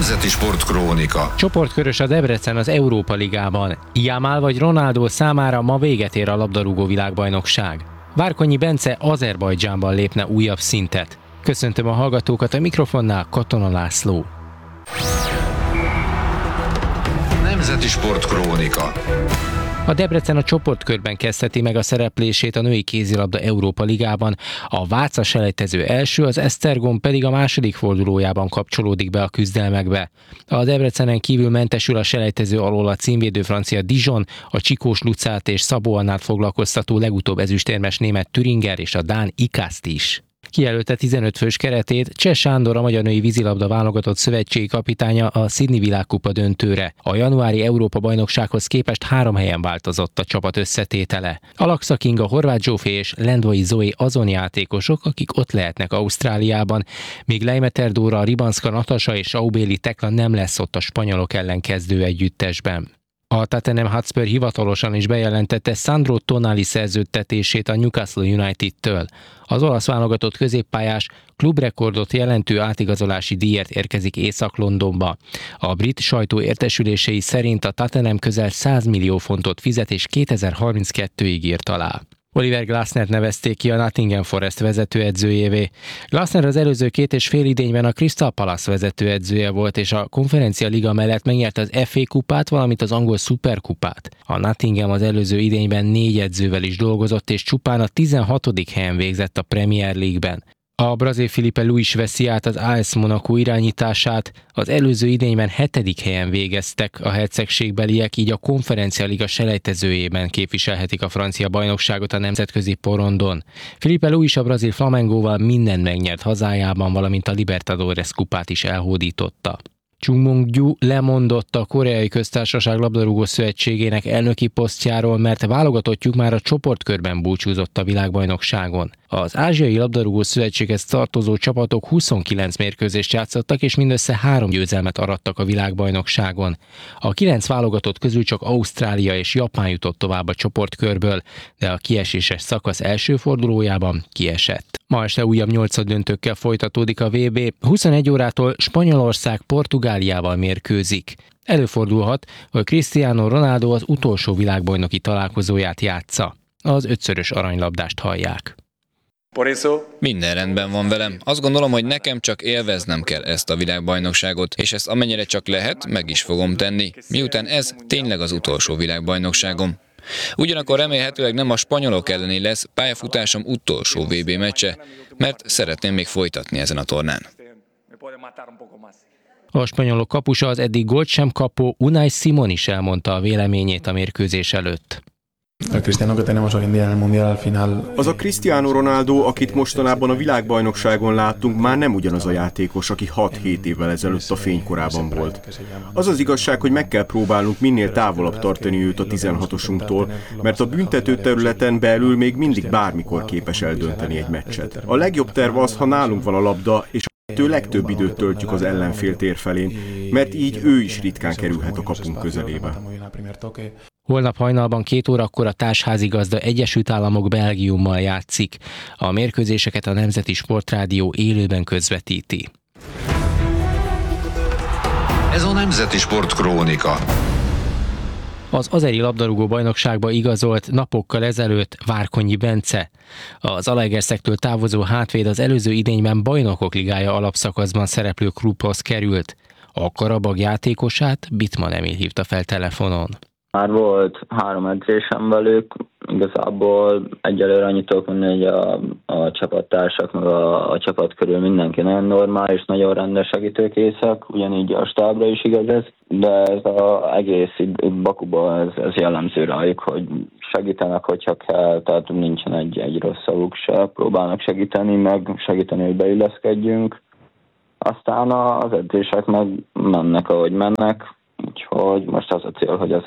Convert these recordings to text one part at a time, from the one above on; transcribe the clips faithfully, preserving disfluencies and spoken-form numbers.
Nemzeti Sportkrónika. Csoportkörös a Debrecen az Európa Ligában. Jámál vagy Ronaldo számára ma véget ér a labdarúgó világbajnokság. Várkonyi Bence Azerbajdzsánban lépne újabb szintet. Köszöntöm a hallgatókat, a mikrofonnál Katona László. Nemzeti Sportkrónika. A Debrecen a csoportkörben kezdheti meg a szereplését a női kézilabda Európa Ligában. A Váca selejtező első, az Esztergom pedig a második fordulójában kapcsolódik be a küzdelmekbe. A Debrecenen kívül mentesül a selejtező alól a címvédő francia Dijon, a Csikós Lucát és Szabó Annát foglalkoztató legutóbb ezüstérmes német Thüringer és a dán Ikast is. Kijelölte tizenöt fős keretét Cseh Sándor, a magyar női vízilabda válogatott szövetségi kapitánya a Sydney világkupa döntőre. A januári Európa-bajnoksághoz képest három helyen változott a csapat összetétele. Alaksa Kinga, Horváth Zsófi és Lendvai Zoe azon játékosok, akik ott lehetnek Ausztráliában, míg Leimeter Dóra, Ribanszka Natasa és Aubéli Tekla nem lesz ott a spanyolok ellen kezdő együttesben. A Tottenham Hotspur hivatalosan is bejelentette Sandro Tonali szerződtetését a Newcastle United-től. Az olasz válogatott középpályás klubrekordot jelentő átigazolási díjért érkezik Észak-Londonba. A brit sajtó értesülései szerint a Tottenham közel száz millió fontot fizet és kétezer-harminckettőig írt alá. Oliver Glasnert nevezték ki a Nottingham Forest vezetőedzőjévé. Glasner az előző két és fél idényben a Crystal Palace vezetőedzője volt, és a Konferencia Liga mellett megnyerte az ef á kupát, valamint az angol szuperkupát. A Nottingham az előző idényben négy edzővel is dolgozott, és csupán a tizenhatodik helyen végzett a Premier League-ben. A brazil Filipe Luis veszi át az á es Monaco irányítását, az előző idényben hetedik helyen végeztek a hercegségbeliek, így a Konferencia Liga selejtezőjében képviselhetik a francia bajnokságot a nemzetközi porondon. Filipe Luis a brazil Flamengóval mindent megnyert hazájában, valamint a Libertadores kupát is elhódította. Chung Mung-gyu lemondott a Koreai Köztársaság labdarúgó szövetségének elnöki posztjáról, mert válogatottjuk már a csoportkörben búcsúzott a világbajnokságon. Az Ázsiai Labdarúgó Szövetséghez tartozó csapatok huszonkilenc mérkőzést játszottak, és mindössze három győzelmet arattak a világbajnokságon. A kilenc válogatott közül csak Ausztrália és Japán jutott tovább a csoportkörből, de a kieséses szakasz első fordulójában kiesett. Ma este újabb nyolcaddöntőkkel folytatódik a vé bé. huszonegy órától Spanyolország Portugáliával mérkőzik. Előfordulhat, hogy Cristiano Ronaldo az utolsó világbajnoki találkozóját játsza. Az ötszörös aranylabdást hallják. Minden rendben van velem. Azt gondolom, hogy nekem csak élveznem kell ezt a világbajnokságot, és ezt amennyire csak lehet, meg is fogom tenni, miután ez tényleg az utolsó világbajnokságom. Ugyanakkor remélhetőleg nem a spanyolok elleni lesz pályafutásom utolsó vé bé meccse, mert szeretném még folytatni ezen a tornán. A spanyolok kapusa, az eddig gólt sem kapó Unai Simón is elmondta a véleményét a mérkőzés előtt. Az a Cristiano Ronaldo, akit mostanában a világbajnokságon láttunk, már nem ugyanaz a játékos, aki hat-hét évvel ezelőtt a fénykorában volt. Az az igazság, hogy meg kell próbálnunk minél távolabb tartani őt a tizenhatosunktól, mert a büntető területen belül még mindig bármikor képes eldönteni egy meccset. A legjobb terv az, ha nálunk van a labda, és a legtöbb időt töltjük az ellenfél tér felén, mert így ő is ritkán kerülhet a kapunk közelébe. Holnap hajnalban két órakor a társházigazda Egyesült Államok Belgiummal játszik. A mérkőzéseket a Nemzeti Sportrádió élőben közvetíti. Ez a Nemzeti Sportkrónika. Az azeri labdarúgó bajnokságba igazolt napokkal ezelőtt Várkonyi Bence. Az Zalaegerszektől távozó hátvéd az előző idényben Bajnokok Ligája alapszakaszban szereplő klubhoz került. A Karabag játékosát Bitman Emil hívta fel telefonon. Már volt három edzésem velük, igazából egyelőre annyit tudok mondani, hogy a, a csapattársak, meg a, a csapat körül mindenki nagyon normális, nagyon rendes, segítőkészek, ugyanígy a stábra is igaz ez, de ez az egész itt, itt Bakuban ez, ez jellemző rájuk, hogy segítenek, hogyha kell, tehát nincsen egy, egy rossz szavuk se, próbálnak segíteni, meg segíteni, hogy beilleszkedjünk. Aztán az edzések meg mennek, ahogy mennek, úgyhogy most az a cél, hogy azok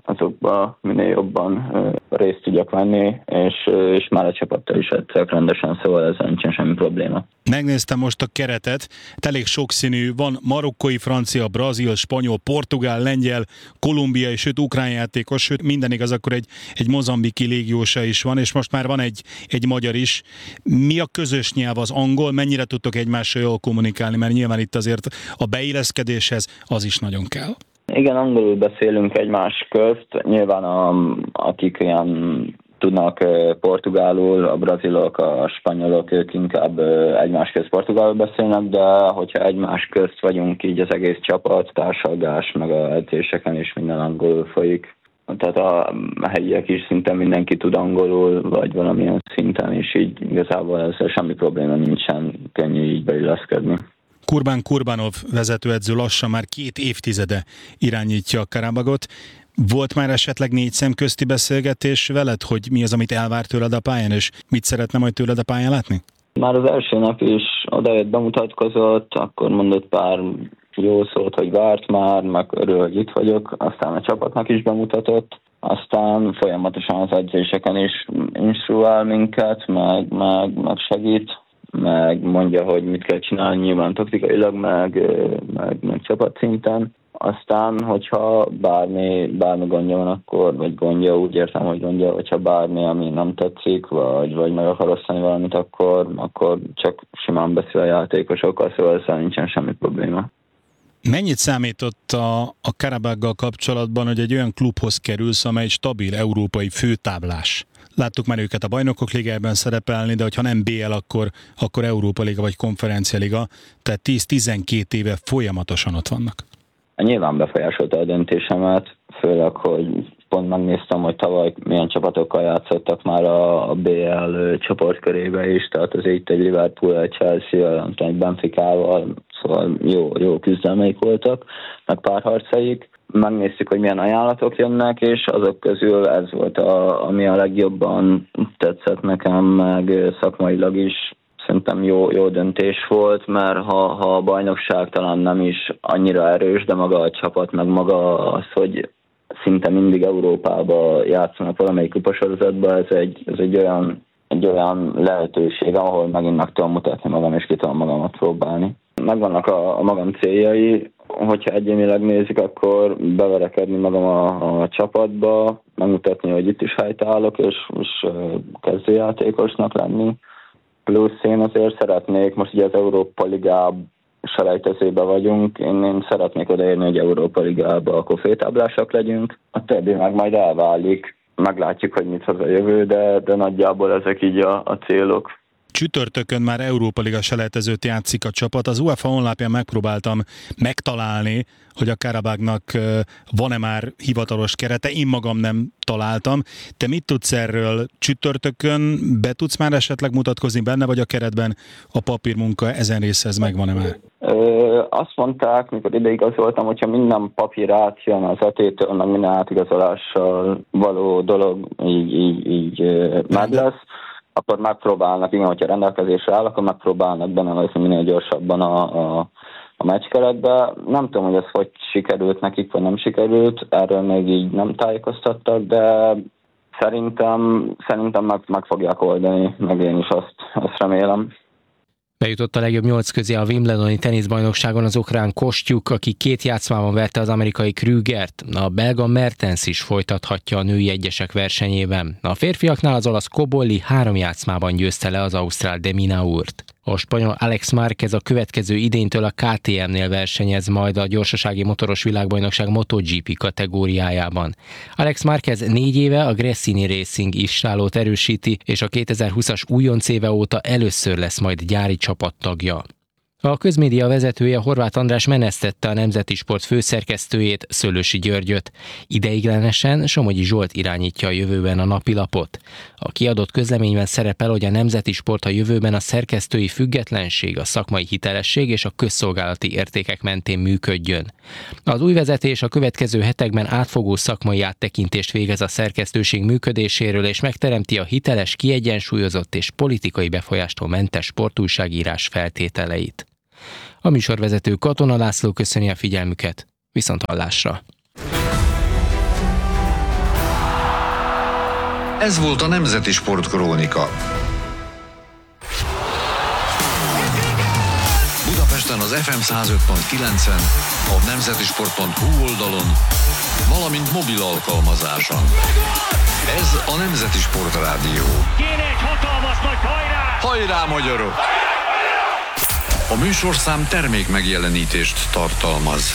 azokba minél jobban részt tudjak venni, és, és már a csapattal is edzenek rendesen, szóval ezzel nincsen semmi probléma. Megnéztem most a keretet, elég sokszínű, van marokkói, francia, brazil, spanyol, portugál, lengyel, kolumbiai, sőt ukrán játékos, sőt minden igaz, akkor egy, egy mozambiki légiósa is van, és most már van egy, egy magyar is. Mi a közös nyelv, az angol? Mennyire tudtok egymással jól kommunikálni? Mert nyilván itt azért a beilleszkedéshez az is nagyon kell. Igen, angolul beszélünk egymás közt. Nyilván a, akik ilyen tudnak portugálul, a brazilok, a spanyolok, ők inkább egymás közt portugálul beszélnek, de hogyha egymás közt vagyunk, így az egész csapat, társalgás, meg a edzéseken is minden angolul folyik. Tehát a helyiek is szinte mindenki tud angolul, vagy valamilyen szinten is, így igazából ezzel semmi probléma nincsen, könnyű így beilleszkedni. Kurban Kurbanov vezetőedző lassan már két évtizede irányítja a Karabagot. Volt már esetleg négy szem közti beszélgetés veled, hogy mi az, amit elvár tőled a pályán, és mit szeretne majd tőled a pályán látni? Már az első nap is odajött, bemutatkozott, akkor mondott pár jó szót, hogy várt már, meg örül, hogy itt vagyok, aztán a csapatnak is bemutatott, aztán folyamatosan az edzéseken is instruál minket, meg, meg, meg segít, meg mondja, hogy mit kell csinálni nyilván taktikailag, meg, meg, meg csapatszinten. Aztán, hogyha bármi, bármi gondja van, akkor, vagy gondja, úgy értem, hogy gondja, hogyha bármi, ami nem tetszik, vagy, vagy meg akar osztani valamit, akkor, akkor csak simán beszél a játékosokkal, szóval ezzel nincsen semmi probléma. Mennyit számított a, a Karabaggal kapcsolatban, hogy egy olyan klubhoz kerülsz, amely stabil európai főtáblás? Láttuk már őket a Bajnokok Ligájában szerepelni, de hogyha nem bé el, akkor, akkor Európa Liga vagy Konferencia Liga, tehát tíz-tizenkét éve folyamatosan ott vannak. Nyilván befolyásolta a döntésemet, főleg, hogy pont megnéztem, hogy tavaly milyen csapatokkal játszottak már a, a bé el csoportkörébe is, tehát az itt egy Liverpool, egy Chelsea, egy Benficával, szóval jó, jó küzdelmeik voltak, meg párharcaik. Megnéztük, hogy milyen ajánlatok jönnek, és azok közül ez volt, a, ami a legjobban tetszett nekem, meg szakmailag is. Szerintem jó, jó döntés volt, mert ha, ha a bajnokság talán nem is annyira erős, de maga a csapat, meg maga az, hogy szinte mindig Európába játszanak valamelyik kupasorozatban, ez egy, ez egy olyan, egy olyan lehetőség, ahol megint meg tudom mutatni magam, és ki tudom magamat próbálni. Megvannak a, a magam céljai, hogyha egyénileg nézik, akkor beverekedni magam a, a csapatba, megmutatni, hogy itt is helytállok, és, és kezdőjátékosnak lenni. Plusz én azért szeretnék, most ugye az Európa Ligában selejtezőbe vagyunk, én, én szeretnék odaérni, hogy Európa Ligába akkor főtáblásak legyünk. A többi meg majd elválik, meglátjuk, hogy mit hoz a jövő, de, de nagyjából ezek így a, a célok. Csütörtökön már Európa Liga selejtezőt játszik a csapat. Az UEFA honlapján megpróbáltam megtalálni, hogy a Karabagnak van-e már hivatalos kerete. Én magam nem találtam. Te mit tudsz erről? Csütörtökön be tudsz már esetleg mutatkozni benne, vagy a keretben a papírmunka ezen részhez megvan-e már? Ö, azt mondták, mikor ideigazoltam, hogyha minden papír átjön az é té-től, meg minden átigazolással való dolog így, így, így meg lesz, akkor megpróbálnak, igen, hogyha rendelkezésre áll, akkor megpróbálnak benne minél gyorsabban a, a, a meccskeretbe. Nem tudom, hogy ez hogy sikerült nekik, vagy nem sikerült, erről még így nem tájékoztattak, de szerintem, szerintem meg, meg fogják oldani, meg én is azt, azt remélem. Bejutott a legjobb nyolc közé a Wimbledoni teniszbajnokságon az ukrán Kostyuk, aki két játszmában verte az amerikai Krügert. A belga Mertens is folytathatja a női egyesek versenyében. A férfiaknál az olasz Cobolli három játszmában győzte le az ausztrál de Minaurt. A spanyol Alex Márquez a következő idénytől a ká té em-nél versenyez majd a gyorsasági motoros világbajnokság MotoGP kategóriájában. Alex Márquez négy éve a Gresini Racing istálót erősíti, és a kétezer-húszas újonc éve óta először lesz majd gyári csapattagja. A közmédia vezetője Horváth András menesztette a Nemzeti Sport főszerkesztőjét, Szőlősi Györgyöt. Ideiglenesen Somogyi Zsolt irányítja a jövőben a napilapot. A kiadott közleményben szerepel, hogy a Nemzeti Sport a jövőben a szerkesztői függetlenség, a szakmai hitelesség és a közszolgálati értékek mentén működjön. Az új vezetés a következő hetekben átfogó szakmai áttekintést végez a szerkesztőség működéséről, és megteremti a hiteles, kiegyensúlyozott és politikai befolyástól mentes sportújságírás feltételeit. A műsorvezető Katona László köszöni a figyelmüket, viszont hallásra! Ez volt a Nemzeti Sportkrónika. Budapesten az ef em száz öt pont kilencen, a nemzetisport pont hu oldalon, valamint mobil alkalmazáson. Ez a Nemzeti Sportrádió. Kéne egy hatalmas nagy hajrá! Hajrá, magyarok! A műsorszám termék megjelenítést tartalmaz.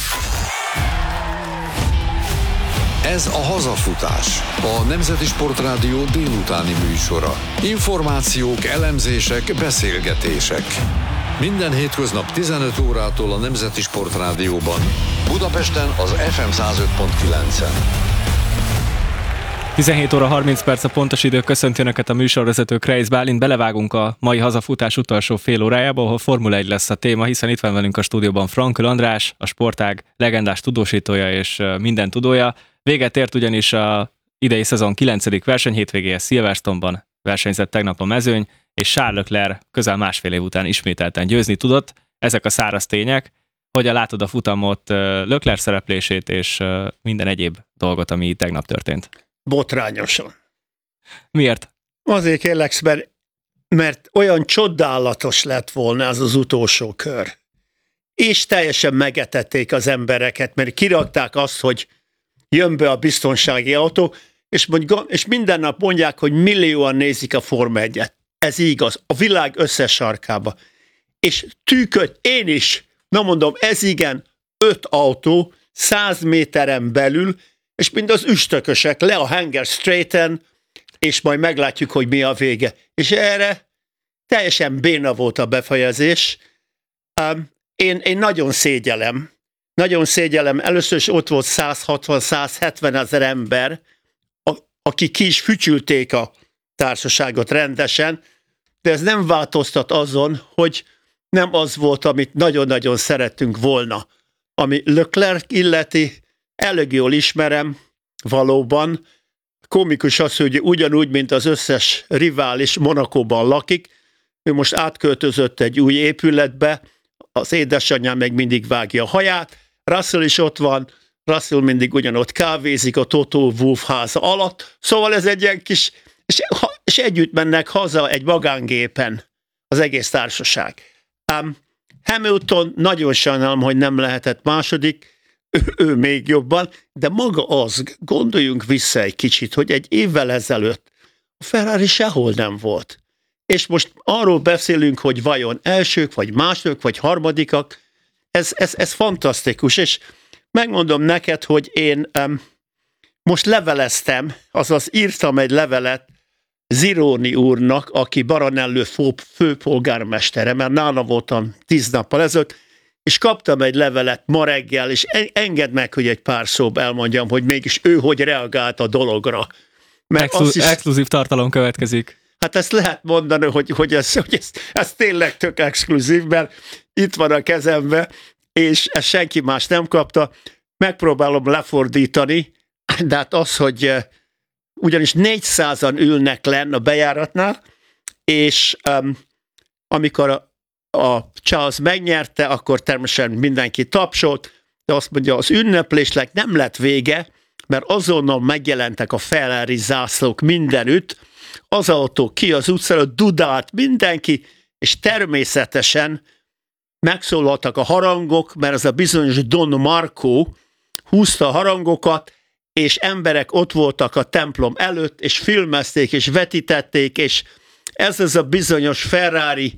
Ez a Hazafutás, a Nemzeti Sportrádió délutáni műsora. Információk, elemzések, beszélgetések. Minden hétköznap tizenöt órától a Nemzeti Sportrádióban, Budapesten az ef em száz öt pont kilencen. tizenhét óra harminc perc a pontos idő, köszönti Önöket a műsorvezető Kreisz Bálint. Belevágunk a mai Hazafutás utolsó fél órájába, ahol Formula egy lesz a téma, hiszen itt van velünk a stúdióban Frankl András, a sportág legendás tudósítója és minden tudója. Véget ért ugyanis a idei szezon kilencedik versenyhétvégéje, Silverstone-ban versenyzett tegnap a mezőny, és Charles Leclerc közel másfél év után ismételten győzni tudott. Ezek a száraz tények. Hogyan látod a futamot, Leclerc szereplését és minden egyéb dolgot, ami tegnap történt? Botrányosan. Miért? Azért kérlek, mert, mert olyan csodálatos lett volna ez az utolsó kör. És teljesen megetették az embereket, mert kirakták azt, hogy jön be a biztonsági autó, és, mondj, és minden nap mondják, hogy millióan nézik a Forma egyet. Ez igaz, a világ összes sarkába. És tűköt, én is, na mondom, ez igen, öt autó, száz méteren belül, és mind az üstökösek le a Hanger Straighten, és majd meglátjuk, hogy mi a vége. És erre teljesen béna volt a befejezés. Um, én, én nagyon szégyelem, nagyon szégyelem, először is ott volt száz hatvan száz hetven ezer ember, a, akik ki is fütyülték a társaságot rendesen, de ez nem változtat azon, hogy nem az volt, amit nagyon-nagyon szerettünk volna. Ami Leclerc illeti, elég jól ismerem, valóban. Komikus az, hogy ugyanúgy, mint az összes rivális Monacóban lakik, ő most átköltözött egy új épületbe, az édesanyja még mindig vágja a haját, Russell is ott van, Russell mindig ugyanott kávézik a Toto Wolff háza alatt, szóval ez egy ilyen kis, és, és együtt mennek haza egy magángépen az egész társaság. Um, Hamilton, nagyon sajnálom, hogy nem lehetett második, ő, ő még jobban, de maga az, gondoljunk vissza egy kicsit, hogy egy évvel ezelőtt a Ferrari sehol nem volt. És most arról beszélünk, hogy vajon elsők, vagy másodikak, vagy harmadikak, ez, ez, ez fantasztikus, és megmondom neked, hogy én um, most leveleztem, azaz írtam egy levelet Zironi úrnak, aki Baranello fő, főpolgármestere, mert nála voltam tíz nappal ezelőtt, és kaptam egy levelet ma reggel, és engedd meg, hogy egy pár szóba elmondjam, hogy mégis ő hogy reagált a dologra. Mert Exklu- is, exkluzív tartalom következik. Hát ezt lehet mondani, hogy, hogy, ez, hogy ez, ez tényleg tök exkluzív, mert itt van a kezembe, és ezt senki más nem kapta. Megpróbálom lefordítani, de hát az, hogy ugyanis négyszázan ülnek lenn a bejáratnál, és um, amikor a, a Charles megnyerte, akkor természetesen mindenki tapsolt, de azt mondja, az ünneplésnek nem lett vége, mert azonnal megjelentek a Ferrari zászlók mindenütt, az autó ki az utcára, dudált mindenki, és természetesen megszólaltak a harangok, mert ez a bizonyos Don Marco húzta a harangokat, és emberek ott voltak a templom előtt, és filmezték, és vetítették, és ez az a bizonyos Ferrari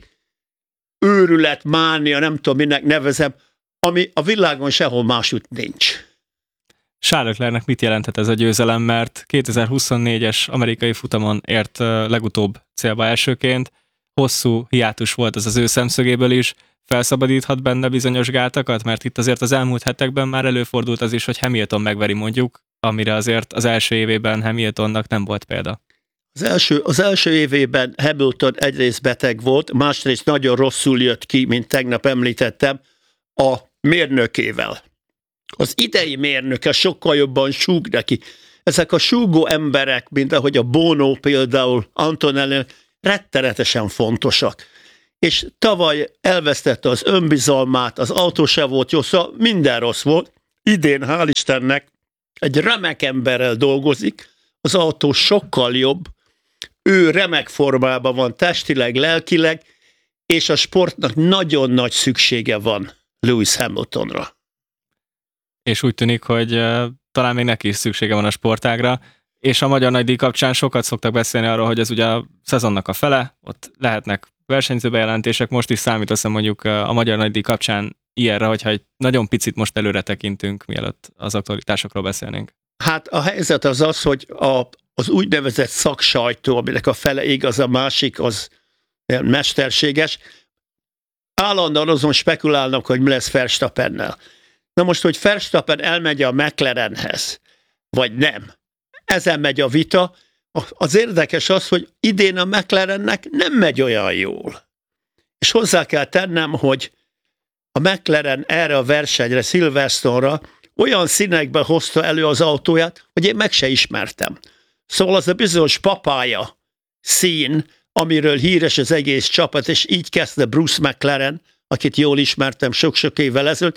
őrület, mánia, nem tudom, minek nevezem, ami a világon sehol másút nincs. Charles Leclercnek mit jelenthet ez a győzelem, mert kétezer-huszonnégyes amerikai futamon ért legutóbb célba elsőként, hosszú hiátus volt ez az ő szemszögéből is, felszabadíthat benne bizonyos gátakat, mert itt azért az elmúlt hetekben már előfordult az is, hogy Hamilton megveri mondjuk, amire azért az első évében Hamiltonnak nem volt példa. Az első, az első évében Hamilton egyrészt beteg volt, másrészt nagyon rosszul jött ki, mint tegnap említettem, a mérnökével. Az idei mérnöke sokkal jobban súg neki. Ezek a súgó emberek, mint ahogy a Bono például, Antonelli, rettenetesen fontosak. És tavaly elvesztette az önbizalmát, az autó se volt jó, szóval minden rossz volt. Idén, hál' Istennek, egy remek emberrel dolgozik, az autó sokkal jobb, ő remek formában van testileg, lelkileg, és a sportnak nagyon nagy szüksége van Lewis Hamiltonra. És úgy tűnik, hogy uh, talán még neki is szüksége van a sportágra, és a Magyar Nagydíj kapcsán sokat szoktak beszélni arról, hogy ez ugye a szezonnak a fele, ott lehetnek versenyzőbejelentések, most is számít azt mondjuk uh, a Magyar Nagydíj kapcsán ilyenre, hogyha egy nagyon picit most előre tekintünk, mielőtt az aktualitásokról beszélnénk. Hát a helyzet az az, hogy a, az úgynevezett szaksajtó, aminek a fele igaz, a másik az mesterséges, állandóan azon spekulálnak, hogy mi lesz Verstappennel. Na most, hogy Verstappen elmegy a McLarenhez, vagy nem, ezen megy a vita. Az érdekes az, hogy idén a McLarennek nem megy olyan jól. És hozzá kell tennem, hogy a McLaren erre a versenyre, Silverstone-ra olyan színekben hozta elő az autóját, hogy én meg se ismertem. Szóval az a bizonyos papája szín, amiről híres az egész csapat, és így kezdte Bruce McLaren, akit jól ismertem sok-sok évvel ezelőtt,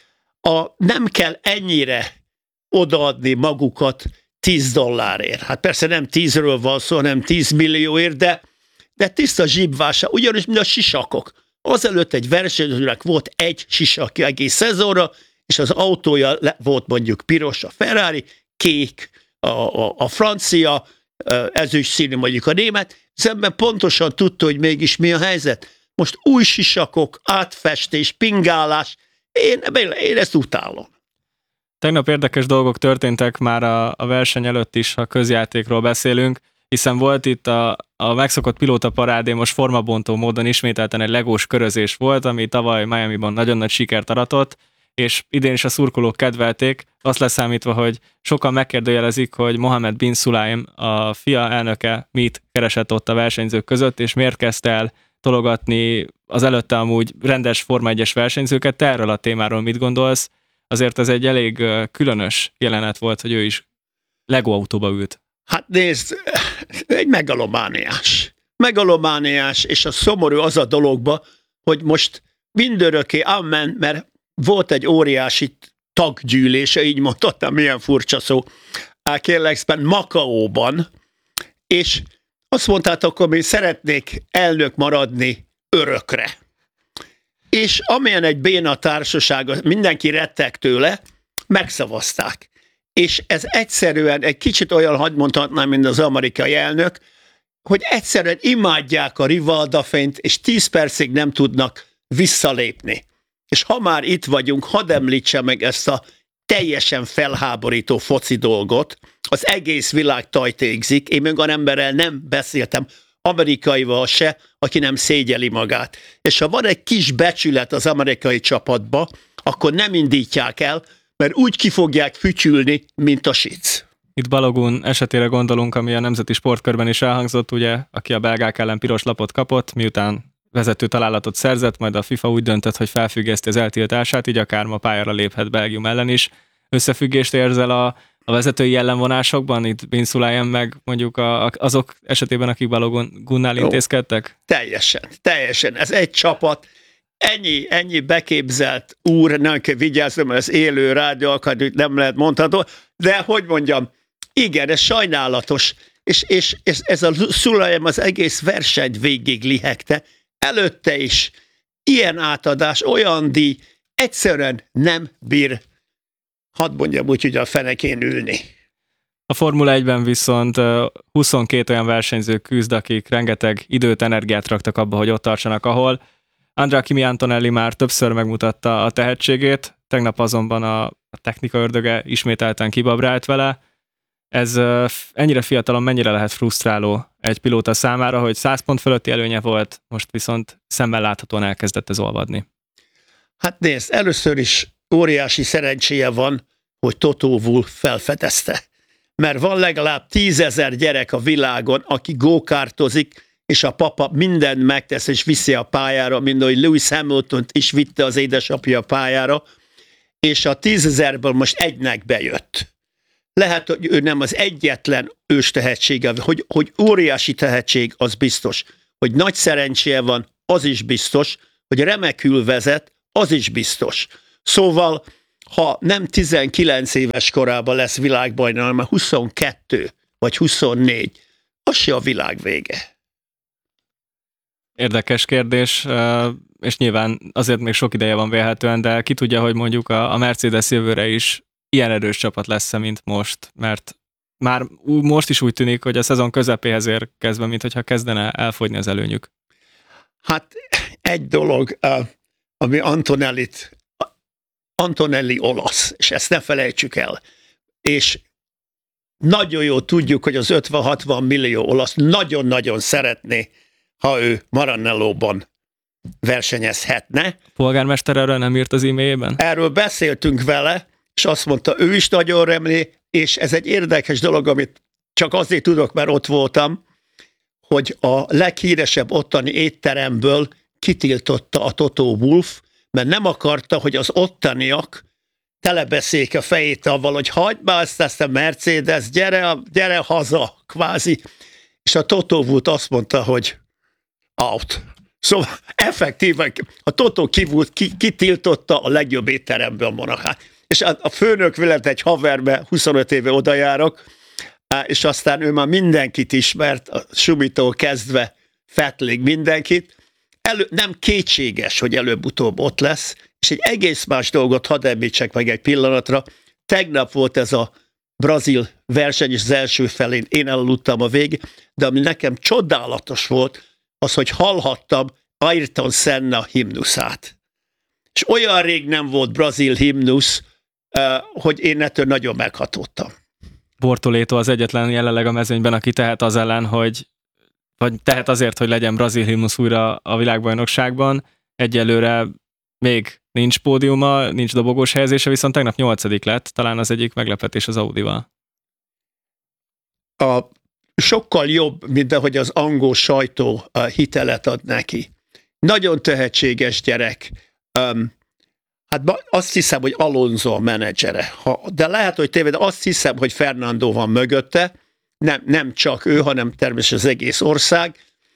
a, nem kell ennyire odaadni magukat tíz dollárért. Hát persze nem tízről van szó, hanem tíz millióért, de, de tiszta zsibvásá, ugyanis mint a sisakok. Azelőtt egy versenyzőnek volt egy sisak egész szezonra, és az autója volt mondjuk piros a Ferrari, kék a, a, a francia, ezüst színű mondjuk a német, szemben pontosan tudta, hogy mégis mi a helyzet. Most új sisakok, átfestés, pingálás, én, én ezt utálom. Tegnap érdekes dolgok történtek már a, a verseny előtt is, ha közjátékról beszélünk, hiszen volt itt a, a megszokott pilótaparádé, most formabontó módon ismételten egy legós körözés volt, ami tavaly Miamiban nagyon nagy sikert aratott, és idén is a szurkolók kedvelték, azt leszámítva, hogy sokan megkérdőjelezik, hogy Mohammed bin Sulaim, a FIA elnöke mit keresett ott a versenyzők között, és miért kezdte el tologatni az előtte amúgy rendes Forma egyes versenyzőket. Te erről a témáról mit gondolsz? Azért ez egy elég különös jelenet volt, hogy ő is Lego autóba ült. Hát nézd, egy megalomániás. Megalomániás, és a szomorú az a dologba, hogy most mindörökké amen, mert volt egy óriási taggyűlése, így mondhatnám, milyen furcsa szó, kérlek szépen Makaóban, és azt mondtátok, hogy mi szeretnék elnök maradni örökre. És amilyen egy béna társaság, mindenki retteg tőle, megszavazták. És ez egyszerűen egy kicsit olyan, hadd mondhatnám, mint az amerikai elnök, hogy egyszerűen imádják a Rivaldafényt, és tíz percig nem tudnak visszalépni. És ha már itt vagyunk, hadd említse meg ezt a teljesen felháborító foci dolgot. Az egész világ tajtékzik. Én még olyan emberrel nem beszéltem, amerikaival se, aki nem szégyeli magát. És ha van egy kis becsület az amerikai csapatba, akkor nem indítják el, mert úgy ki fogják fütyülni, mint a sic. Itt Balogun esetére gondolunk, ami a Nemzeti Sportkörben is elhangzott, ugye, aki a belgák ellen piros lapot kapott, miután vezető találatot szerzett, majd a FIFA úgy döntött, hogy felfüggeszti az eltiltását, így akár ma pályára léphet Belgium ellen is. Összefüggést érzel a, a vezetői ellenvonásokban, itt bin Sulaim meg mondjuk a, a, azok esetében, akik Balogunnál intézkedtek? Teljesen, teljesen. Ez egy csapat, ennyi, ennyi beképzelt úr, nem kell vigyázni, mert az élő rádió, nem lehet mondható, de hogy mondjam, igen, ez sajnálatos, és, és, és ez a Sulaim az egész versenyt végig lihegte, előtte is ilyen átadás, olyan díj, egyszerűen nem bír, hadd mondjam úgy, hogy a fenekén ülni. A Formula egyben viszont huszonkét olyan versenyző küzd, akik rengeteg időt, energiát raktak abba, hogy ott tartsanak, ahol. Andrea Kimi Antonelli már többször megmutatta a tehetségét, tegnap azonban a, a technika ördöge ismételten kibabrált vele. Ez ennyire fiatalon mennyire lehet frusztráló egy pilóta számára, hogy száz pont fölötti előnye volt, most viszont szemmel láthatóan elkezdett ez olvadni. Hát nézd, először is óriási szerencséje van, hogy Toto Wolff felfedezte. Mert van legalább tízezer gyerek a világon, aki go-kartozik, és a papa mindent megtesz, és viszi a pályára, mint ahogy Lewis Hamiltont is vitte az édesapja a pályára, és a tízezerből most egynek bejött. Lehet, hogy ő nem az egyetlen ős tehetsége, hogy, hogy óriási tehetség, az biztos. Hogy nagy szerencséje van, az is biztos. Hogy remekül vezet, az is biztos. Szóval, ha nem tizenkilenc éves korában lesz világbajnok, hanem huszonkettő vagy huszonnégy, az se a világ vége. Érdekes kérdés, és nyilván azért még sok ideje van vélhetően, de ki tudja, hogy mondjuk a Mercedes jövőre is ilyen erős csapat lesz, mint most, mert már most is úgy tűnik, hogy a szezon közepéhez érkezve, mint hogyha kezdene elfogyni az előnyük. Hát egy dolog, ami Antonellit, Antonelli olasz, és ezt ne felejtsük el, és nagyon jól tudjuk, hogy az ötven-hatvan millió olasz nagyon-nagyon szeretné, ha ő Maranellóban versenyezhetne. A polgármester erről nem írt az e-mailjében? Erről beszéltünk vele, és azt mondta, ő is nagyon remli, és ez egy érdekes dolog, amit csak azért tudok, mert ott voltam, hogy a leghíresebb ottani étteremből kitiltotta a Toto Wolff, mert nem akarta, hogy az ottaniak telebeszéljék a fejét avval, hogy hagyd már ezt, ezt a Mercedes, gyere, gyere haza, kvázi. És a Toto Wolff azt mondta, hogy out. Szóval effektíven a Toto kivult, ki, kitiltotta a legjobb étteremből Monachát. És a, a főnök veled egy haverbe, huszonöt éve oda járok, és aztán ő már mindenkit ismert, a Sumitól kezdve Fettlig mindenkit. Elő, nem kétséges, hogy előbb-utóbb ott lesz, és egy egész más dolgot hadd említsek meg egy pillanatra. Tegnap volt ez a brazil verseny, és az első felén én elaludtam a végén, de ami nekem csodálatos volt, az, hogy hallhattam Ayrton Senna himnuszát. És olyan rég nem volt brazil himnusz, hogy én ettől nagyon meghatódtam. Bortoléto az egyetlen jelenleg a mezőnyben, aki tehet az ellen, hogy vagy tehet azért, hogy legyen brazil himnusz újra a világbajnokságban. Egyelőre még nincs pódiuma, nincs dobogós helyezése, viszont tegnap nyolcadik lett, talán az egyik meglepetés az Audival. A sokkal jobb, mint ahogy az angol sajtó a hitelet ad neki. Nagyon tehetséges gyerek. Um, hát azt hiszem, hogy Alonso a menedzsere. Ha, de lehet, hogy téved, de azt hiszem, hogy Fernando van mögötte. Nem, nem csak ő, hanem természetesen az egész ország.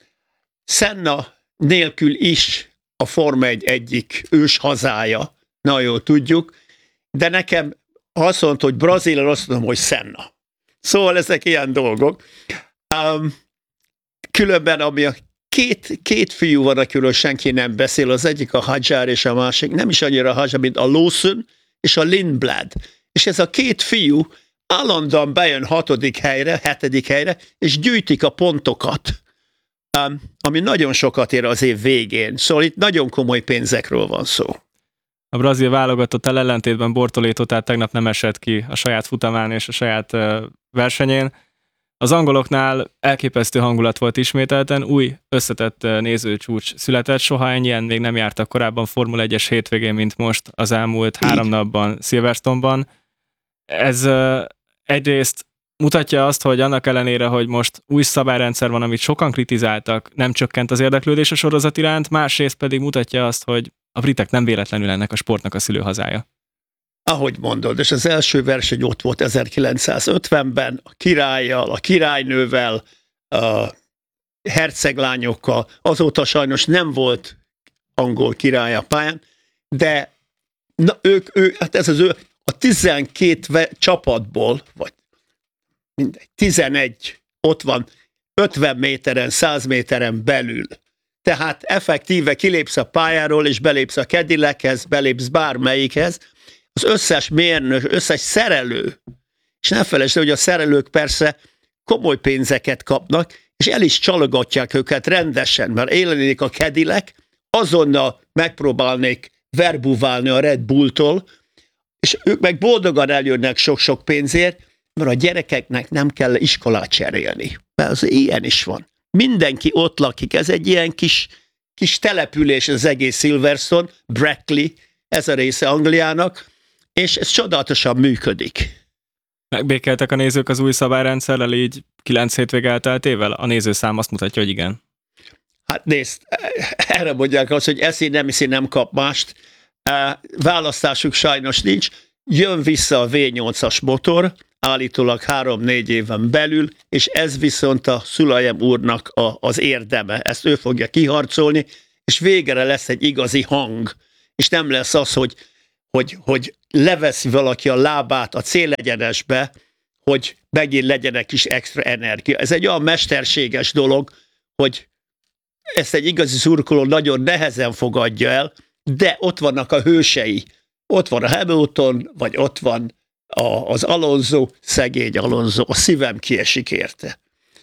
Senna nélkül is a Forma egy egyik ős hazája, nagyon jól tudjuk, de nekem azt mondta, hogy Brazílián azt mondom, hogy Senna. Szóval ezek ilyen dolgok. Um, különben, ami a két, két fiú van, akiről senki nem beszél, az egyik a Hadjar és a másik, nem is annyira a Hadjar, mint a Lawson és a Lindblad. És ez a két fiú állandóan bejön hatodik helyre, hetedik helyre, és gyűjtik a pontokat, um, ami nagyon sokat ér az év végén. Szóval itt nagyon komoly pénzekről van szó. A brazil válogatottal ellentétben Bortoléto tehát tegnap nem esett ki a saját futamán és a saját uh, versenyén. Az angoloknál elképesztő hangulat volt ismételten, új összetett uh, nézőcsúcs született, soha ennyien még nem jártak korábban Formula egyes hétvégén, mint most az elmúlt Így. három napban Silverstone-ban. Ez uh, egyrészt mutatja azt, hogy annak ellenére, hogy most új szabályrendszer van, amit sokan kritizáltak, nem csökkent az érdeklődés a sorozat iránt, másrészt pedig mutatja azt, hogy a britek nem véletlenül ennek a sportnak a szülőhazája. Ahogy mondod, és az első verseny ott volt ezerkilencszázötvenben, a királlyal, a királynővel, a herceglányokkal, azóta sajnos nem volt angol király a pályán, de na, ők, ő, hát ez az ő, a tizenkét ve, csapatból, vagy mindegy, tizenegy ott van ötven méteren, száz méteren belül. Tehát effektíve kilépsz a pályáról, és belépsz a Cadillachez, belépsz bármelyikhez, az összes mérnök, összes szerelő, és ne felejtsd, hogy a szerelők persze komoly pénzeket kapnak, és el is csalogatják őket rendesen, mert élenik a Cadillac, azonnal megpróbálnék verbuválni a Red Bulltól, és ők meg boldogan eljönnek sok-sok pénzért, mert a gyerekeknek nem kell iskolát cserélni. Mert az ilyen is van. Mindenki ott lakik, ez egy ilyen kis, kis település az egész Silverstone, Brackley, ez a része Angliának, és ez csodálatosan működik. Megbékeltek a nézők az új szabályrendszerrel így kilenc hétvég elteltével? A nézőszám azt mutatja, hogy igen. Hát nézd, erre mondják azt, hogy eszi, nem iszi, nem kap mást. Választásuk sajnos nincs. Jön vissza a vé nyolcas motor, állítólag három-négy éven belül, és ez viszont a Szulajem úrnak a, az érdeme. Ezt ő fogja kiharcolni, és végre lesz egy igazi hang. És nem lesz az, hogy, hogy, hogy leveszi valaki a lábát a célegyenesbe, hogy megint legyenek is extra energia. Ez egy olyan mesterséges dolog, hogy ezt egy igazi szurkoló nagyon nehezen fogadja el, de ott vannak a hősei. Ott van a Hamilton, vagy ott van a, az Alonso, szegény Alonso, a szívem kiesik érte.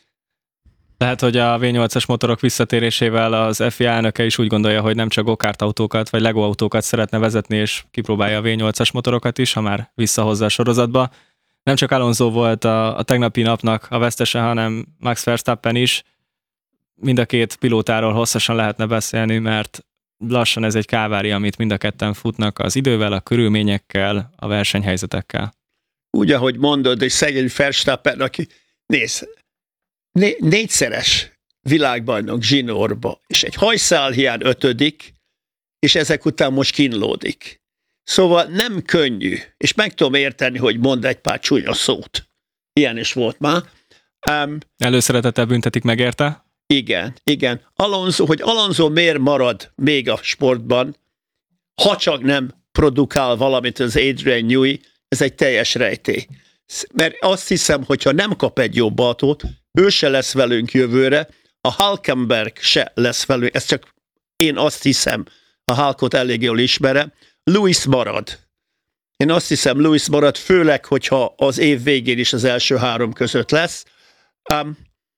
Lehet, hogy a vé nyolcas motorok visszatérésével az ef i á elnöke is úgy gondolja, hogy nem csak go-kart autókat vagy Lego autókat szeretne vezetni, és kipróbálja a vé nyolcas motorokat is, ha már visszahozza a sorozatba. Nem csak Alonso volt a, a tegnapi napnak a vesztese, hanem Max Verstappen is. Mind a két pilótáról hosszasan lehetne beszélni, mert lassan ez egy kávária, amit mind a ketten futnak az idővel, a körülményekkel, a versenyhelyzetekkel. Úgy, ahogy mondod, és szegény Verstappen, aki nézd, né- négyszeres világbajnok zsinórba, és egy hajszál hiány ötödik, és ezek után most kínlódik. Szóval nem könnyű, és meg tudom érteni, hogy mond egy pár csúnya szót. Ilyen is volt már. Um, Előszeretettel büntetik meg érte? Igen, igen. Alonso, hogy Alonso miért marad még a sportban, ha csak nem produkál valamit az Adrian Newey, ez egy teljes rejtély. Mert azt hiszem, hogyha nem kap egy jobb autót, ő se lesz velünk jövőre, a Hülkenberg se lesz velünk, ez csak én azt hiszem, a Hulkot elég jól ismerem, Lewis marad. Én azt hiszem, Lewis marad, főleg, hogyha az év végén is az első három között lesz. Um,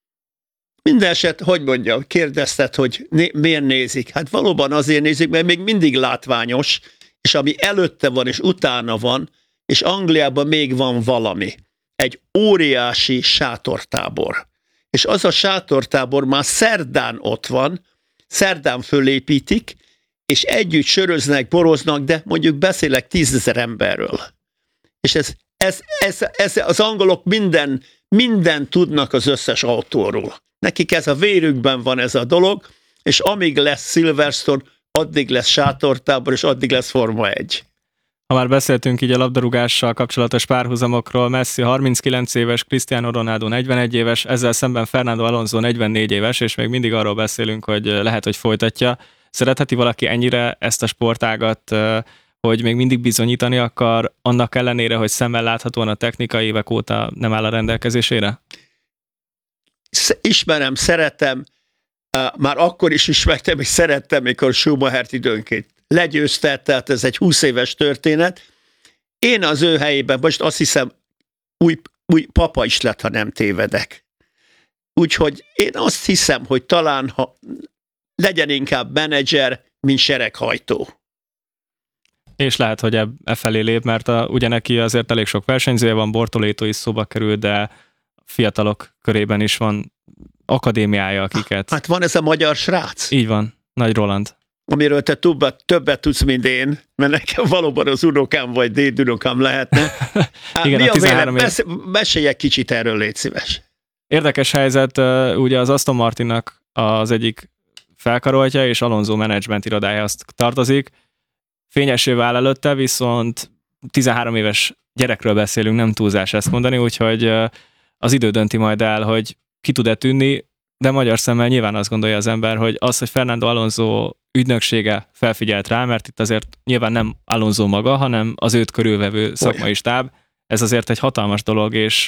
Minden eset, hogy mondjam, kérdezted, hogy né- miért nézik? Hát valóban azért nézik, mert még mindig látványos, és ami előtte van, és utána van, és Angliában még van valami. Egy óriási sátortábor. És az a sátortábor már szerdán ott van, szerdán fölépítik, és együtt söröznek, boroznak, de mondjuk beszélek tízezer emberről. És ez, ez, ez, ez, az angolok minden, minden tudnak az összes autóról. Nekik ez a vérükben van ez a dolog, és amíg lesz Silverstone, addig lesz sátortábor, és addig lesz Forma egy. Ha már beszéltünk így a labdarúgással kapcsolatos párhuzamokról, Messi harminckilenc éves, Cristiano Ronaldo negyvenegy éves, ezzel szemben Fernando Alonso negyvennégy éves, és még mindig arról beszélünk, hogy lehet, hogy folytatja. Szeretheti valaki ennyire ezt a sportágat, hogy még mindig bizonyítani akar, annak ellenére, hogy szemmel láthatóan a technika évek óta nem áll a rendelkezésére? Ismerem, szeretem, már akkor is ismertem, és szerettem, mikor Schumachert időnként legyőzte, tehát ez egy húsz éves történet. Én az ő helyében most azt hiszem, új, új papa is lett, ha nem tévedek. Úgyhogy én azt hiszem, hogy talán ha legyen inkább menedzser, mint sereghajtó. És lehet, hogy e, e felé lép, mert a, ugye neki azért elég sok versenyzője van, Bortoléto is szóba kerül, de fiatalok körében is van akadémiája, akiket... Hát van ez a magyar srác. Így van, Nagy Roland. Amiről te többet, többet tudsz, mint én, mert nekem valóban az unokám vagy dédunokám lehetne. Igen, mi a tizenhárom év... Mesélj egy kicsit erről, légy szíves. Érdekes helyzet, ugye az Aston Martinnak az egyik felkaroltja, és Alonso Management irodája azt tartozik. Fényessé vál előtte, viszont tizenhárom éves gyerekről beszélünk, nem túlzás ezt mondani, úgyhogy az idő dönti majd el, hogy ki tud-e tűnni, de magyar szemmel nyilván azt gondolja az ember, hogy az, hogy Fernando Alonso ügynöksége felfigyelt rá, mert itt azért nyilván nem Alonso maga, hanem az őt körülvevő szakmai stáb, ez azért egy hatalmas dolog, és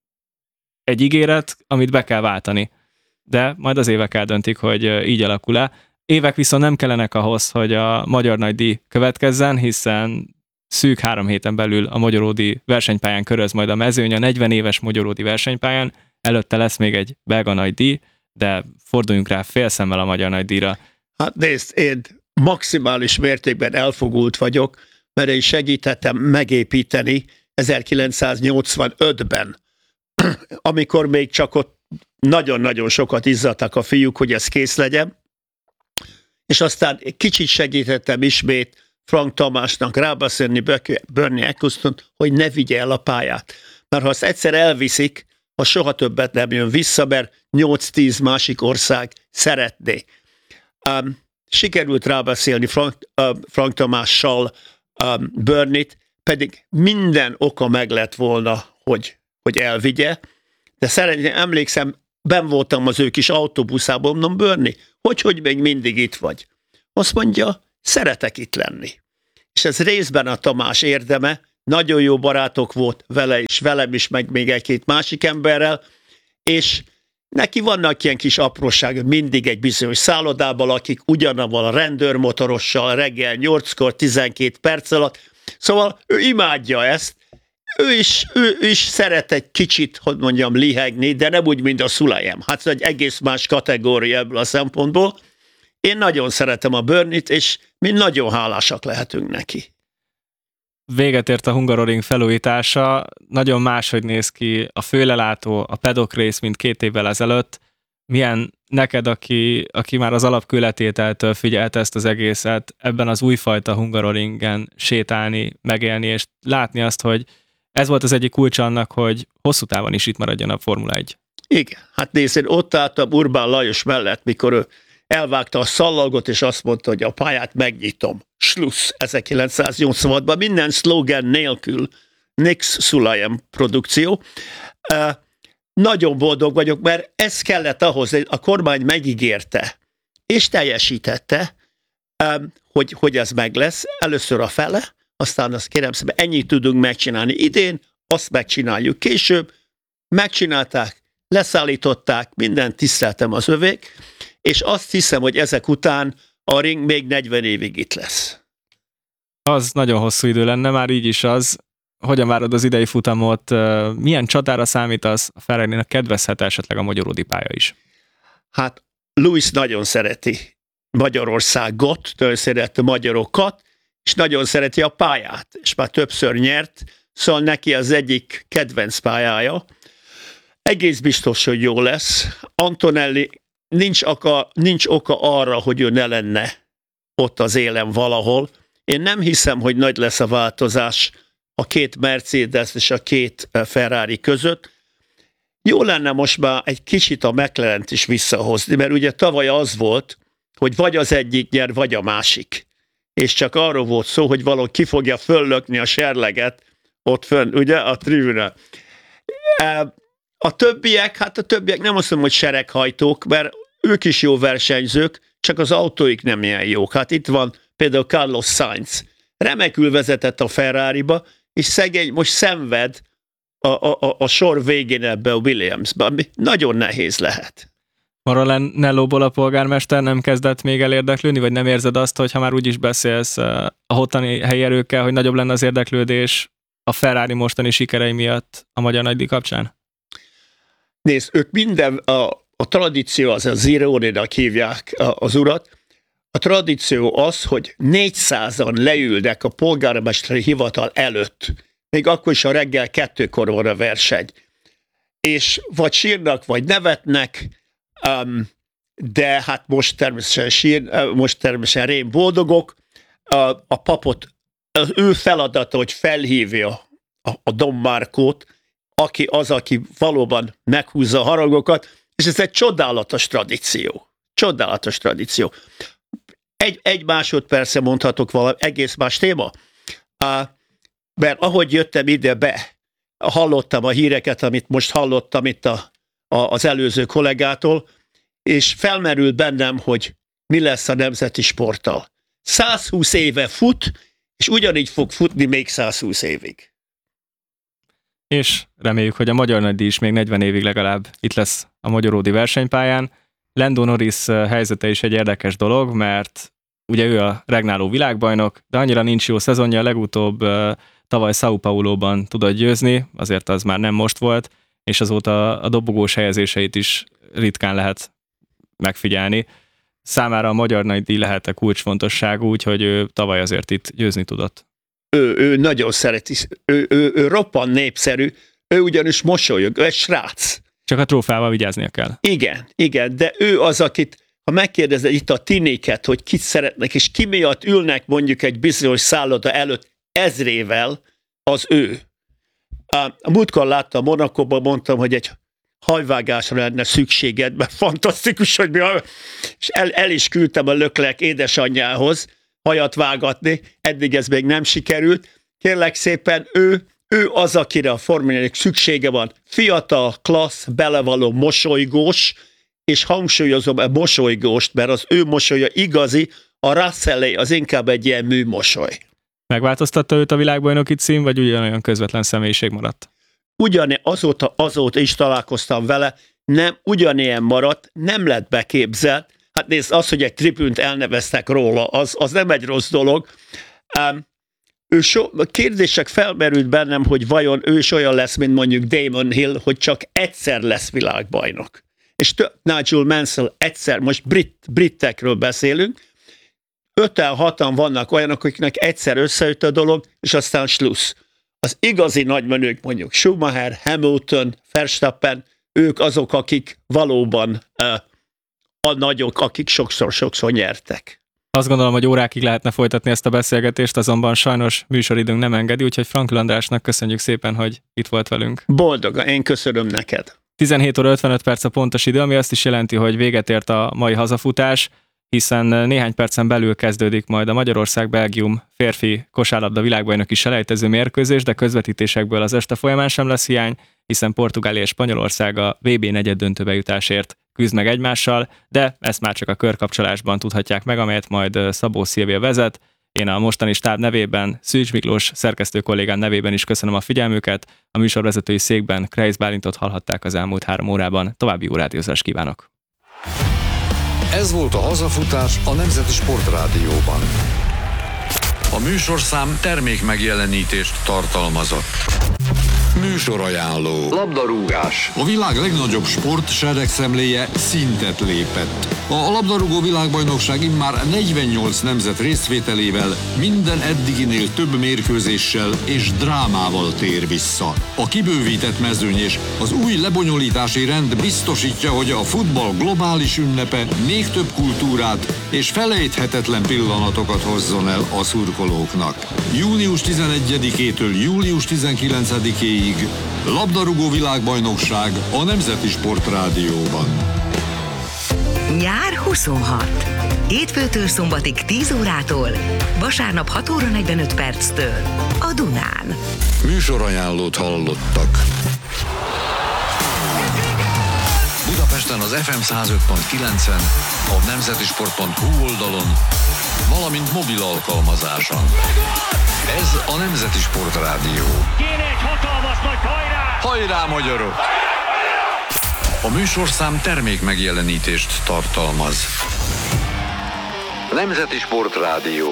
egy ígéret, amit be kell váltani. De majd az évek eldöntik, hogy így alakul-e. Évek viszont nem kellenek ahhoz, hogy a Magyar Nagydíj következzen, hiszen szűk három héten belül a Magyaródi versenypályán köröz majd a mezőny, a negyven éves Magyaródi versenypályán, előtte lesz még egy belga nagydíj, de forduljunk rá félszemmel a Magyar Nagydíjra. Hát nézd, én maximális mértékben elfogult vagyok, mert én segítettem megépíteni ezerkilencszáznyolcvanötben, amikor még csak ott nagyon-nagyon sokat izzadtak a fiúk, hogy ez kész legyen, és aztán kicsit segítettem ismét Frank Tamásnak rábeszélni Bernie Eccleston, hogy ne vigye el a pályát. Mert ha azt egyszer elviszik, az soha többet nem jön vissza, mert nyolc-tíz másik ország szeretné. Um, sikerült rábeszélni Frank, uh, Frank Tamással um, Bernie-t, pedig minden oka meg lett volna, hogy, hogy elvigye, de szeretném, emlékszem, benn voltam az ő kis autóbuszában, mondom, Bernie, hogy, hogy még mindig itt vagy? Azt mondja, szeretek itt lenni. És ez részben a Tamás érdeme, nagyon jó barátok volt vele is, velem is, meg még egy-két másik emberrel, és neki vannak ilyen kis apróságok, mindig egy bizonyos szállodában lakik, ugyanabban a rendőrmotorossal reggel nyolckor, tizenkét perc alatt. Szóval ő imádja ezt, ő is, ő, ő is szeret egy kicsit, hogy mondjam, lihegni, de nem úgy, mint a Szulajem. Hát ez egy egész más kategória ebből a szempontból. Én nagyon szeretem a Bernie-t, és mi nagyon hálásak lehetünk neki. Véget ért a Hungaroring felújítása, nagyon máshogy néz ki a főlelátó, a pedok rész, mint két évvel ezelőtt. Milyen neked, aki, aki már az alapkőletételtől figyelte ezt az egészet, ebben az újfajta Hungaroringen sétálni, megélni, és látni azt, hogy ez volt az egyik kulcsa annak, hogy hosszú távon is itt maradjon a Formula egy. Igen, hát nézd, én ott álltam Urbán Lajos mellett, mikor ő elvágta a szallagot, és azt mondta, hogy a pályát megnyitom. Schluss, ezerkilencszáznyolcvanhatban, minden szlogen nélkül, Nix Szulajem produkció. Uh, nagyon boldog vagyok, mert ez kellett ahhoz, hogy a kormány megígérte, és teljesítette, um, hogy, hogy ez meg lesz. Először a fele, aztán azt kérem szépen, ennyit tudunk megcsinálni idén, azt megcsináljuk később. Megcsinálták, leszállították, mindent tiszteltem az övék, és azt hiszem, hogy ezek után a ring még negyven évig itt lesz. Az nagyon hosszú idő lenne, már így is az. Hogyan várod az idei futamot? Milyen csatára számítasz? A Ferrarinak kedvezhet esetleg a magyaródi pálya is? Hát Lewis nagyon szereti Magyarországot, nagyon szereti a magyarokat, és nagyon szereti a pályát, és már többször nyert, szóval neki az egyik kedvenc pályája. Egész biztos, hogy jó lesz. Antonelli nincs oka, nincs oka arra, hogy ő ne lenne ott az élen valahol. Én nem hiszem, hogy nagy lesz a változás a két Mercedes és a két Ferrari között. Jó lenne most már egy kicsit a McLarent is visszahozni, mert ugye tavaly az volt, hogy vagy az egyik nyer, vagy a másik. És csak arról volt szó, hogy valaki ki fogja föllökni a serleget ott fönn, ugye, a tribünön. A többiek, hát a többiek nem azt mondom, hogy sereghajtók, mert ők is jó versenyzők, csak az autóik nem ilyen jók. Hát itt van például Carlos Sainz. Remekül vezetett a Ferrariba, és szegény most szenved a, a, a sor végén ebbe a Williamsban, ami nagyon nehéz lehet. Maranellóból a polgármester nem kezdett még el érdeklődni, vagy nem érzed azt, hogy ha már úgy is beszélsz a ottani helyi erőkkel, hogy nagyobb lenne az érdeklődés a Ferrari mostani sikerei miatt a magyar nagydíj kapcsán? Nézd, ők minden, a, a tradíció, az a Zirone-nak hívják az urat, a tradíció az, hogy négyszázan leülnek a polgármesteri hivatal előtt, még akkor is a reggel kettőkor van a verseny. És vagy sírnak, vagy nevetnek, um, de hát most természetesen sír, most természetesen rém boldogok. A, a papot, az ő feladata, hogy felhívja a, a Don Marcót, aki az, aki valóban meghúzza a harangokat, és ez egy csodálatos tradíció. Csodálatos tradíció. Egy, egy másodperce mondhatok valami egész más téma. Uh, mert ahogy jöttem ide be, hallottam a híreket, amit most hallottam itt a, a, az előző kollégától, és felmerült bennem, hogy mi lesz a nemzeti sporttal. százhúsz éve fut, és ugyanígy fog futni még százhúsz évig. És reméljük, hogy a magyar nagydíj is még negyven évig legalább itt lesz a magyaródi versenypályán. Lando Norris helyzete is egy érdekes dolog, mert ugye ő a regnáló világbajnok, de annyira nincs jó szezonja, legutóbb tavaly São Paulo-ban tudott győzni, azért az már nem most volt, és azóta a dobogós helyezéseit is ritkán lehet megfigyelni. Számára a magyar nagydíj lehet a kulcsfontosságú, úgyhogy ő tavaly azért itt győzni tudott. Ő, ő nagyon szereti, ő, ő, ő roppan népszerű, ő ugyanis mosolyog, ő egy srác. Csak a trófával vigyáznia kell. Igen, igen, de ő az, akit, ha megkérdezed itt a tinéket, hogy kit szeretnek, és ki miatt ülnek mondjuk egy bizonyos szálloda előtt ezrével, az ő. A múltkor láttam Monakóban, mondtam, hogy egy hajvágásra lenne szükséged, mert fantasztikus, hogy mi a... És el, el is küldtem a Leclerc édesanyjához hajat vágatni, eddig ez még nem sikerült. Kérlek szépen, ő, ő az, akire a Formulának szüksége van. Fiatal, klassz, belevaló, mosolygós, és hangsúlyozom a mosolygóst, mert az ő mosolya igazi, a Russellé az inkább egy ilyen műmosoly. Megváltoztatta őt a világbajnoki cím, vagy ugyanolyan közvetlen személyiség maradt? Ugyan azóta, azóta is találkoztam vele, nem ugyanilyen maradt, nem lett beképzelt. Hát nézd, az, hogy egy tribünt elneveztek róla, az, az nem egy rossz dolog. Um, ő so, kérdések felmerült bennem, hogy vajon ő is olyan lesz, mint mondjuk Damon Hill, hogy csak egyszer lesz világbajnok. És tö- Nigel Mansell egyszer, most brit, britekről beszélünk, öten, hatan vannak olyanok, akiknek egyszer összejött a dolog, és aztán slusz. Az igazi nagymenők, mondjuk Schumacher, Hamilton, Verstappen, ők azok, akik valóban uh, a nagyok, akik sokszor-sokszor nyertek. Azt gondolom, hogy órákig lehetne folytatni ezt a beszélgetést, azonban sajnos műsoridőnk nem engedi, úgyhogy Frankl Andrásnak köszönjük szépen, hogy itt volt velünk. Boldogan, én köszönöm neked. tizenhét óra ötvenöt perc a pontos idő, ami azt is jelenti, hogy véget ért a mai hazafutás, hiszen néhány percen belül kezdődik majd a Magyarország-Belgium férfi kosárlabda világbajnoki selejtező mérkőzés, de közvetítésekből az este folyamán sem lesz hiány, hiszen Portugália és Spanyolország a vé bé negyeddöntőbe jutásért küzd meg egymással, de ezt már csak a körkapcsolásban tudhatják meg, amelyet majd Szabó Szilvia vezet. Én a mostani stáb nevében, Szűcs Miklós szerkesztő kollégám nevében is köszönöm a figyelmüket, a műsorvezetői székben Kreisz Bálintot hallhatták az elmúlt három órában. További jó rádiózást kívánok! Ez volt a hazafutás a Nemzeti Sportrádióban. A műsorszám termék megjelenítést tartalmazott. Műsorajánló. Labdarúgás. A világ legnagyobb sport seregszemléje szintet lépett. A labdarúgó világbajnokság immár negyvennyolc nemzet részvételével minden eddiginél több mérkőzéssel és drámával tér vissza. A kibővített mezőny és az új lebonyolítási rend biztosítja, hogy a futball globális ünnepe még több kultúrát és felejthetetlen pillanatokat hozzon el a szurkolóknak. június tizenegyedikétől július tizenkilencedikéig labdarúgó világbajnokság a Nemzeti Sportrádióban. Nyár huszonhat. Hétfőtől szombatig tíz órától, vasárnap hat óra negyvenöt perctől a Dunán. Műsorajánlót hallottak. Budapesten az ef em száz öt pont kilencen, a nemzetisport pont hu oldalon, valamint mobil alkalmazáson. Ez a Nemzeti Sportrádió. Kéne egy hatalmas nagy hajrá! Hajrá, magyarok! A műsorszám termék megjelenítést tartalmaz. Nemzeti Sportrádió.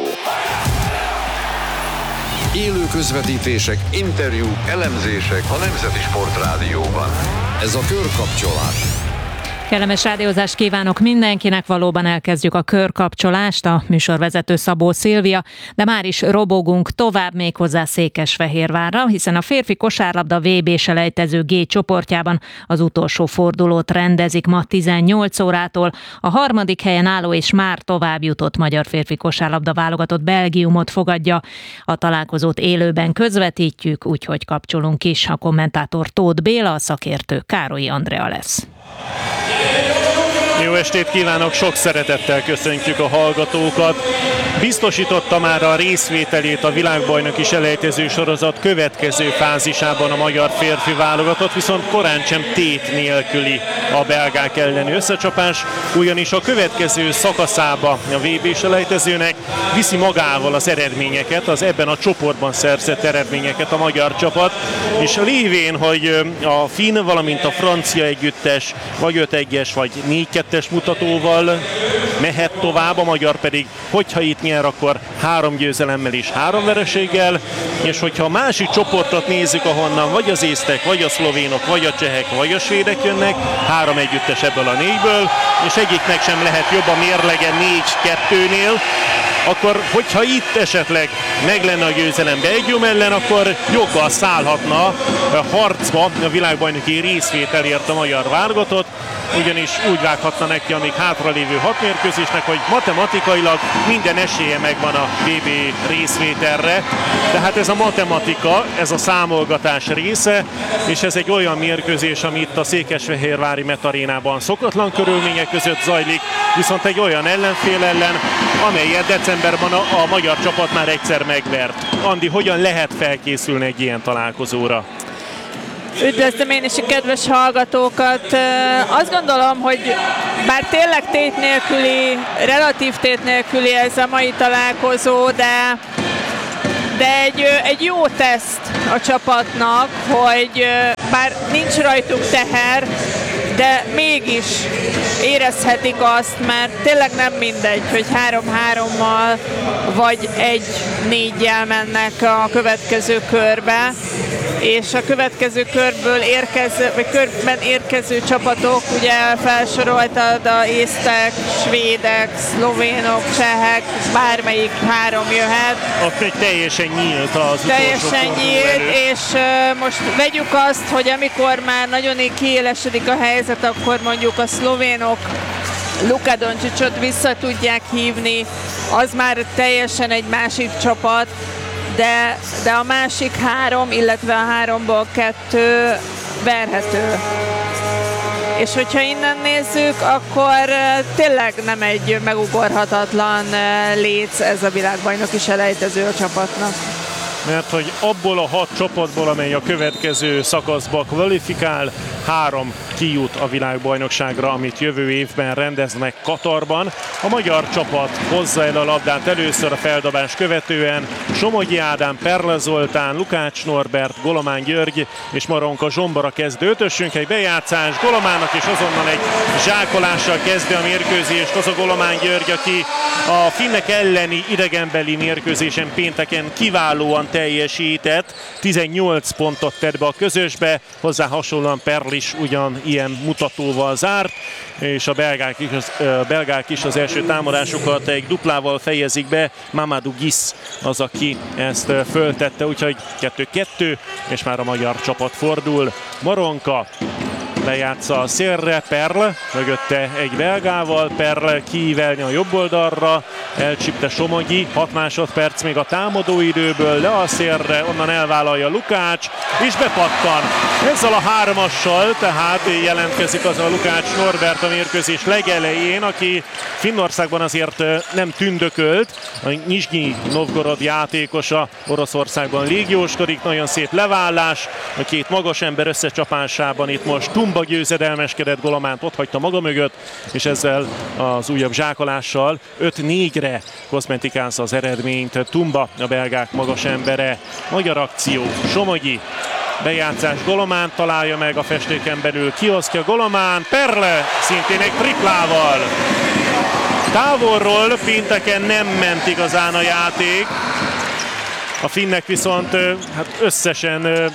Élő közvetítések, interjúk, elemzések a Nemzeti Sportrádióban. Ez a körkapcsolás. Kellemes rádiózást kívánok mindenkinek, valóban elkezdjük a körkapcsolást, a műsorvezető Szabó Szilvia, de már is robogunk tovább, méghozzá Székesfehérvárra, hiszen a férfi kosárlabda vé bé selejtező G csoportjában az utolsó fordulót rendezik ma tizennyolc órától. A harmadik helyen álló és már tovább jutott magyar férfi kosárlabda válogatott Belgiumot fogadja. A találkozót élőben közvetítjük, úgyhogy kapcsolunk is. A kommentátor Tóth Béla, a szakértő Károlyi Andrea lesz. Jó estét kívánok, sok szeretettel köszöntjük a hallgatókat. Biztosította már a részvételét a világbajnoki selejtező sorozat következő fázisában a magyar férfi válogatott, viszont korán sem tét nélküli a belgák elleni összecsapás, ugyanis a következő szakaszába a vé bé selejtezőnek viszi magával az eredményeket, az ebben a csoportban szerzett eredményeket a magyar csapat, és lévén, hogy a finn, valamint a francia együttes vagy öt egyes vagy négy kettes mutatóval mehet tovább, a magyar pedig, hogyha itt nyer, akkor három győzelemmel és három vereséggel, és hogyha a másik csoportot nézzük, ahonnan vagy az észtek, vagy a szlovénok, vagy a csehek, vagy a svédek jönnek, három együttes ebből a négyből, és egyiknek sem lehet jobb a mérlege négy kettőnél, akkor hogyha itt esetleg meg lenne a győzelem Belgium ellen, akkor joggal szállhatna harcba a világbajnoki részvételért a magyar válogatott, ugyanis úgy vághatna neki a még hátralévő hat mérkőzésnek, hogy matematikailag minden esélye megvan a vé bé részvételre, de hát ez a matematika, ez a számolgatás része, és ez egy olyan mérkőzés, ami itt a székesfehérvári Metarénában szokatlan körülmények között zajlik, viszont egy olyan ellenfél ellen, amelyet decemberben a, a magyar csapat már egyszer megvert. Andi, hogyan lehet felkészülni egy ilyen találkozóra? Üdvözlöm én is a kedves hallgatókat. Azt gondolom, hogy bár tényleg tét nélküli, relatív tét nélküli ez a mai találkozó, de de egy, egy jó teszt a csapatnak, hogy bár nincs rajtuk teher, de mégis érezhetik azt, mert tényleg nem mindegy, hogy három-hárommal vagy egy-négyjel mennek a következő körbe, és a következő körből érkező, vagy körben érkező csapatok, ugye felsoroltad a észtek, svédek, szlovénok, csehek, bármelyik három jöhet. Ott egy teljesen nyílt az utolsó Teljesen nyílt, és uh, most vegyük azt, hogy amikor már nagyon kiélesedik a helyzet, akkor mondjuk a szlovénok Luka Dončićot vissza tudják hívni, az már teljesen egy másik csapat, de, de a másik három, illetve a háromból kettő verhető. És hogyha innen nézzük, akkor tényleg nem egy megugorhatatlan léc ez a világbajnoki selejtező a csapatnak. Mert hogy abból a hat csapatból, amely a következő szakaszba kvalifikál, három kijut a világbajnokságra, amit jövő évben rendeznek Katarban. A magyar csapat hozza el a labdát először a feldobás követően. Somogyi Ádám, Perle Zoltán, Lukács Norbert, Golomán György és Maronka Zsombora kezdő ötösünk. Egy bejátszás Golomának, és azonnal egy zsákolással kezdi a mérkőzést az a Golomán György, aki a finnek elleni idegenbeli mérkőzésen pénteken kiválóan teljesített, tizennyolc pontot tett be a közösbe, hozzá hasonlóan Perl is ugyan ilyen mutatóval zárt, és a belgák is, az, a belgák is az első támadásukat egy duplával fejezik be. Mamadou Gis az, aki ezt föltette, úgyhogy kettő-kettő, és már a magyar csapat fordul. Maronka lejátsza a szélre, Perl, mögötte egy belgával, Perl kiívelni a jobb oldalra, elcsipte Somogyi, hat másodperc még a támadóidőből, le a szélre, onnan elvállalja Lukács, és bepattan. Ezzel a hármassal, tehát jelentkezik az a Lukács Norbert a mérkőzés legelején, aki Finnországban azért nem tündökölt, a Nizsnyi Novgorod játékosa, Oroszországban légióskodik, nagyon szép levállás, a két magas ember összecsapásában itt most Tumba győzedelmeskedett, Golománt ott hagyta maga mögött, és ezzel az újabb zsákolással öt négyre kozmetikázza az eredményt Tumba, a belgák magas embere. Magyar akció, Somogyi, bejátszás, Golomán találja meg a festéken belül, kiosztja Golomán, Perle szintén egy triplával. Távolról pénteken nem ment igazán a játék, a finnek viszont hát összesen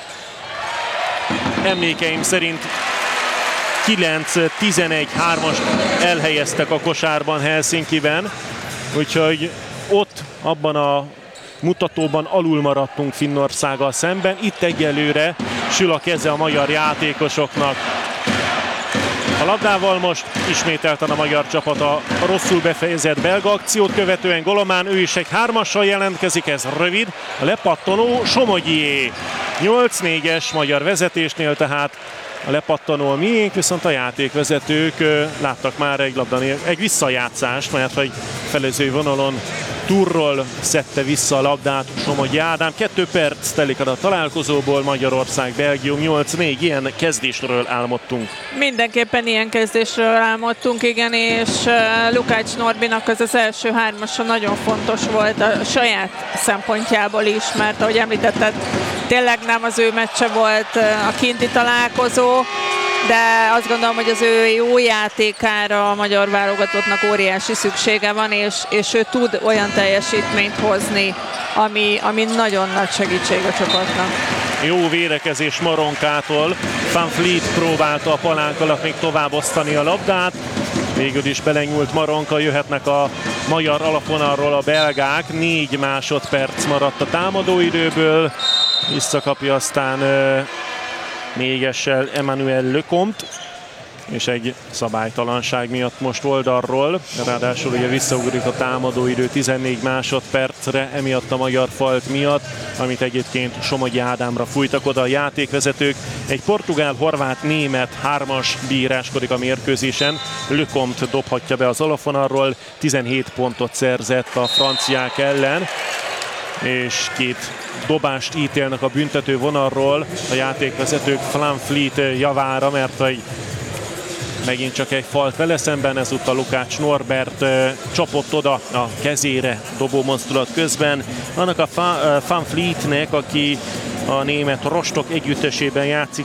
emlékeim szerint kilenc tizenegy hármas elhelyeztek a kosárban Helsinkiben, úgyhogy ott abban a mutatóban alul maradtunk Finnországgal szemben. Itt egyelőre sül a keze a magyar játékosoknak. A labdával most ismételten a magyar csapat a rosszul befejezett belga akciót követően Golomán, ő is egy hármassal jelentkezik, ez rövid, a lepattanó Somogyié. nyolc négyes magyar vezetésnél tehát a lepattanó a miénk, viszont a játékvezetők láttak már egy labdan, egy visszajátszást, mert hogy felező vonalon Turról szedte vissza a labdát Somogyi Ádám. Kettő perc telik a találkozóból, Magyarország, Belgium nyolc négy, ilyen kezdésről álmodtunk. Mindenképpen ilyen kezdésről álmodtunk, igen, és Lukács Norbinak az az első hármasa nagyon fontos volt a saját szempontjából is, mert ahogy említetted, tényleg nem az ő meccse volt a kinti találkozó, de azt gondolom, hogy az ő jó játékára a magyar válogatottnak óriási szüksége van, és, és ő tud olyan teljesítményt hozni, ami, ami nagyon nagy segítség a csapatnak. Jó védekezés Maronkától, Van Vliet próbálta a palánk alatt még tovább osztani a labdát, végül is belenyúlt Maronka, jöhetnek a magyar alapvonalról a belgák, négy másodperc maradt a támadóidőből, visszakapja aztán négessel Emmanuel Lecomte, és egy szabálytalanság miatt most oldalról, ráadásul ugye visszaugrik a támadóidő tizennégy másodpercre, emiatt a magyar falt miatt, amit egyébként Somogyi Ádámra fújtak oda a játékvezetők. Egy portugál, horvát, német hármas bíráskodik a mérkőzésen, Lecomte dobhatja be az alapvonalról, tizenhét pontot szerzett a franciák ellen, és két dobást ítélnek a büntető vonalról a játékvezetők Van Vliet javára, mert egy megint csak egy falt vele szemben, ezúttal Lukács Norbert csapott oda a kezére dobó mozdulat közben. Annak a Van Vlietnek, aki a német Rostock együttesében játszik,